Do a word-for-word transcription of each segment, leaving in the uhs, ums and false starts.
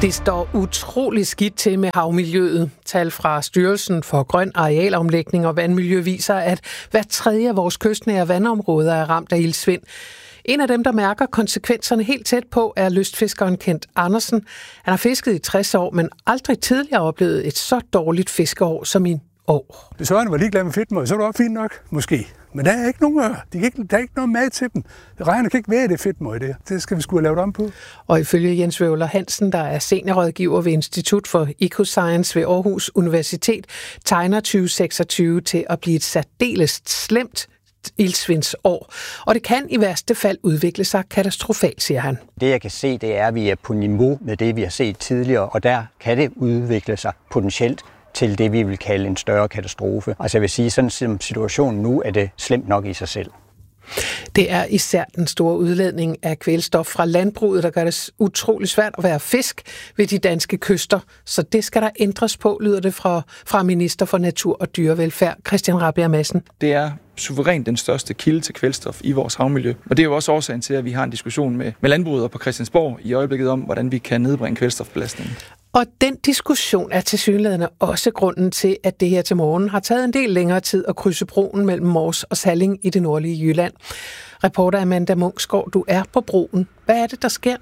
Det står utrolig skidt til med havmiljøet. Tal fra Styrelsen for Grøn Arealomlægning og Vandmiljø viser, at hver tredje af vores kystnære vandområder er ramt af iltsvind. En af dem, der mærker konsekvenserne helt tæt på, er lystfiskeren Kent Andersen. Han har fisket i tres år, men aldrig tidligere oplevet et så dårligt fiskeår som i år. Hvis øjne var ligeglade med fedtmøg, så er det også fint nok, måske. Men der er ikke nogen, de kan ikke, der er ikke noget mad til dem. Regner kan ikke være det fedtmøg, det. Det skal vi sgu have lavet om på. Og ifølge Jens Wøvler Hansen, der er seniorrådgiver ved Institut for Ecoscience ved Aarhus Universitet, tegner tyve seksogtyve til at blive et særdeles slemt iltsvindsår. Og det kan i værste fald udvikle sig katastrofalt, siger han. Det jeg kan se, det er, at vi er på niveau med det, vi har set tidligere, og der kan det udvikle sig potentielt til det, vi vil kalde en større katastrofe. Altså jeg vil sige, sådan som situationen nu, er det slemt nok i sig selv. Det er især den store udledning af kvælstof fra landbruget, der gør det utrolig svært at være fisk ved de danske kyster. Så det skal der ændres på, lyder det fra, fra Minister for Natur og Dyrevelfærd, Christian Rabjerg Madsen. Det er suverænt den største kilde til kvælstof i vores havmiljø. Og det er jo også årsagen til, at vi har en diskussion med, med landbruget og på Christiansborg i øjeblikket om, hvordan vi kan nedbringe kvælstofbelastningen. Og den diskussion er tilsyneladende også grunden til, at det her til morgen har taget en del længere tid at krydse broen mellem Mors og Salling i det nordlige Jylland. Reporter Amanda Munksgaard, du er på broen. Hvad er det, der sker?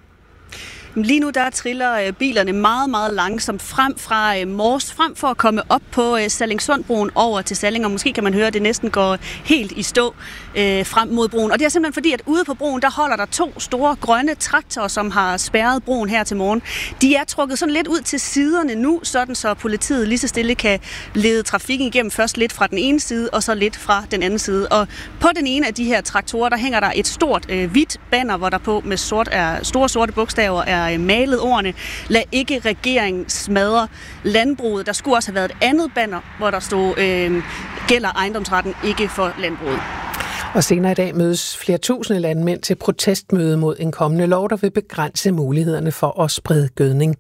Lige nu der triller bilerne meget, meget langsomt frem fra Mors, frem for at komme op på Sallingsundbroen over til Salling, og måske kan man høre, at det næsten går helt i stå øh, frem mod broen. Og det er simpelthen fordi, at ude på broen, der holder der to store grønne traktorer, som har spærret broen her til morgen. De er trukket sådan lidt ud til siderne nu, sådan så politiet lige så stille kan lede trafikken igennem først lidt fra den ene side, og så lidt fra den anden side. Og på den ene af de her traktorer, der hænger der et stort øh, hvidt banner, hvor der på med sort er, store sorte bogstaver er malet ordene: lad ikke regeringen smadre landbruget. Der skulle også have været et andet banner, hvor der stod, øh, gælder ejendomsretten ikke for landbruget. Og senere i dag mødes flere tusinde landmænd til protestmøde mod en kommende lov, der vil begrænse mulighederne for at sprede gødning.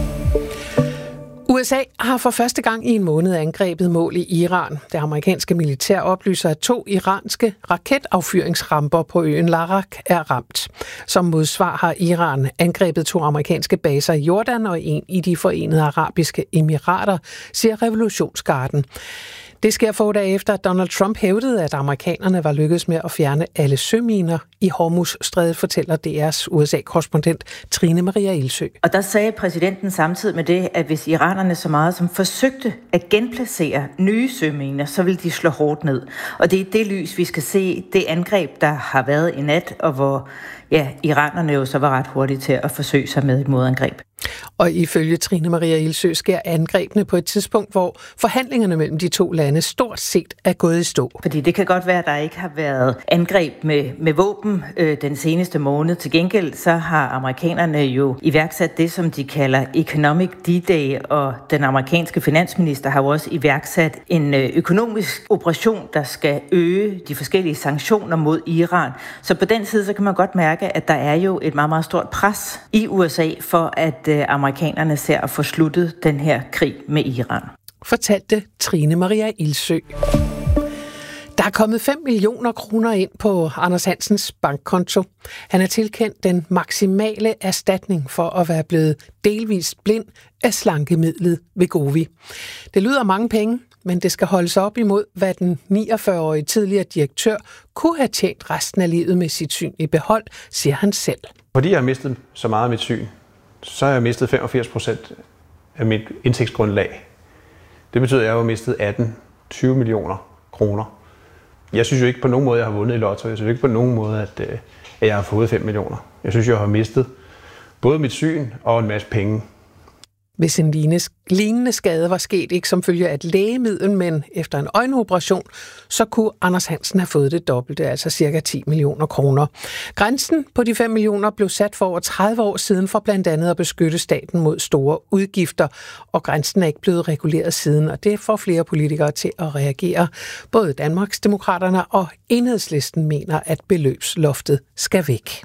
U S A har for første gang i en måned angrebet mål i Iran. Det amerikanske militær oplyser, at to iranske raketaffyringsramper på øen Larak er ramt. Som modsvar har Iran angrebet to amerikanske baser i Jordan og en i de Forenede Arabiske Emirater, siger Revolutionsgarden. Det sker få dage efter, at Donald Trump hævdede, at amerikanerne var lykkedes med at fjerne alle søminer i Hormuzstrædet, fortæller D R's U S A-korrespondent Trine Maria Ildsø. Og der sagde præsidenten samtidig med det, at hvis iranerne så meget som forsøgte at genplacere nye søminer, så ville de slå hårdt ned. Og det er det lys, vi skal se det angreb, der har været i nat, og hvor ja, iranerne jo så var ret hurtige til at forsøge sig med et modangreb. Og ifølge Trine Maria Ildsø sker angrebene på et tidspunkt, hvor forhandlingerne mellem de to lande stort set er gået i stå. Fordi det kan godt være, at der ikke har været angreb med, med våben øh, den seneste måned. Til gengæld så har amerikanerne jo iværksat det, som de kalder Economic D-Day, og den amerikanske finansminister har jo også iværksat en øh, økonomisk operation, der skal øge de forskellige sanktioner mod Iran. Så på den side så kan man godt mærke, at der er jo et meget, meget stort pres i U S A for, at amerikanerne ser at få sluttet den her krig med Iran. Fortalte Trine Maria Ildsø. Der er kommet fem millioner kroner ind på Anders Hansens bankkonto. Han er tilkendt den maksimale erstatning for at være blevet delvist blind af slankemidlet Wegovy. Det lyder mange penge, men det skal holdes op imod, hvad den niogfyrre-årige tidligere direktør kunne have tjent resten af livet med sit syn i behold, siger han selv. Fordi jeg har mistet så meget af mit syn, så har jeg mistet femogfirs procent af mit indtægtsgrundlag. Det betyder, at jeg har mistet atten til tyve millioner kroner. Jeg synes jo ikke på nogen måde, at jeg har vundet i lotto. Jeg synes ikke på nogen måde, at, at jeg har fået fem millioner. Jeg synes, jeg har mistet både mit syn og en masse penge. Hvis en lignende skade var sket ikke som følge af et lægemiddel, men efter en øjenoperation, så kunne Anders Hansen have fået det dobbelte, altså cirka ti millioner kroner. Grænsen på de fem millioner blev sat for over tredive år siden for blandt andet at beskytte staten mod store udgifter, og grænsen er ikke blevet reguleret siden, og det får flere politikere til at reagere. Både Danmarksdemokraterne og Enhedslisten mener, at beløbsloftet skal væk.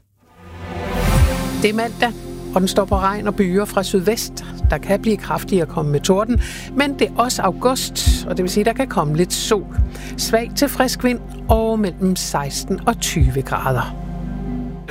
Det er mandag, og den står på regn og byer fra sydvest. Der kan blive kraftigere at komme med torden, men det er også august, og det vil sige, at der kan komme lidt sol. Svag til frisk vind og mellem seksten og tyve grader.